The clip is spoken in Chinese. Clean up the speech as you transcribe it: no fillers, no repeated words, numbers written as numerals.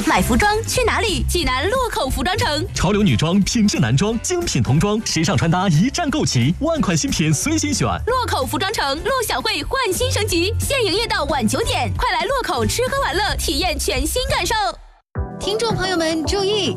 买服装去哪里？济南洛口服装城。 潮流女装、品质男装、精品童装，时尚穿搭一站购齐，万款新品随心选。 洛口服装城陆小慧焕新升级，现营业到晚9点，快来洛口吃喝玩乐，体验全新感受。 听众朋友们注意！